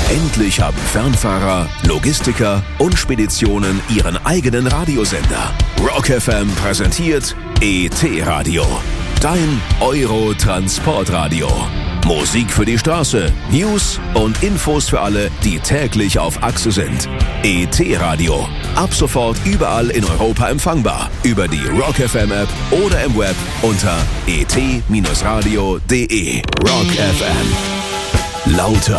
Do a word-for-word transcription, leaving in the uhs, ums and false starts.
Endlich haben Fernfahrer, Logistiker und Speditionen ihren eigenen Radiosender. Rock F M präsentiert E T-Radio. Dein Euro-Transportradio. Musik für die Straße, News und Infos für alle, die täglich auf Achse sind. E T-Radio. Ab sofort überall in Europa empfangbar. Über die Rock F M App oder im Web unter e t radio punkt de. Rock F M. Lauter.